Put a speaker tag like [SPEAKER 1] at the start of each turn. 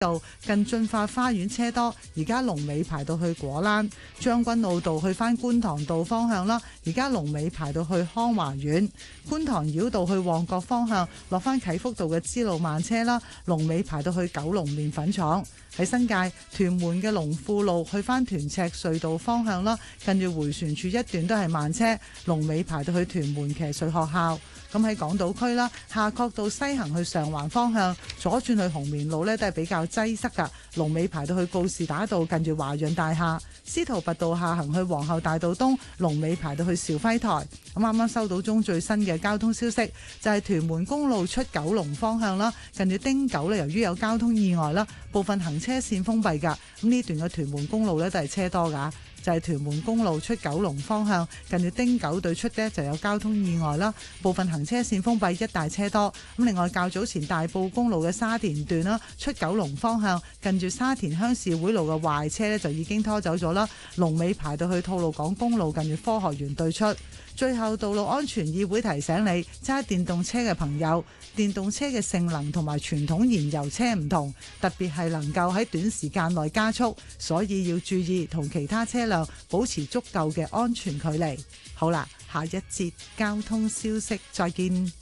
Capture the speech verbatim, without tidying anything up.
[SPEAKER 1] 道近駿發花園車多，而家龍尾排到去果欄；將軍澳道去返觀塘道方向啦，而家龍尾排到去康華苑；觀塘繞道去旺角方向落返啟福道嘅支路慢車啦，龍尾排到去九龍麵粉廠。喺新界屯門嘅龍富路去返屯赤隧道方向啦，近住迴旋處一段都係慢車，龍尾排到去屯門騎術學校。咁喺港島區啦，夏慤道西行去上環方向，左轉去紅棉路呢都係比較擠塞㗎，龍尾排到去告士打道近住華潤大廈。司徒拔道下行去皇后大道東，龍尾排到去兆輝台。咁啱啱收到中最新嘅交通消息，就係屯門公路出九龍方向啦，近住汀九呢，由於有交通意外啦，部分行車線封閉㗎。咁呢段嘅屯門公路呢，都係車多㗎。就係屯門公路出九龍方向，近住汀九對出呢就有交通意外啦，部分行車線封閉，一帶車多。咁另外較早前大埔公路嘅沙田段啦，出九龍方向，近住沙田鄉事會路嘅壞車呢就已經拖走咗啦，龍尾排到去吐露港公路近住科學園對出。最後，道路安全議會提醒你，揸電動車嘅朋友，電動車嘅性能同埋傳統燃油車唔同，特別係能夠喺短時間內加速，所以要注意同其他車輛保持足夠嘅安全距離。好啦，下一節交通消息再見。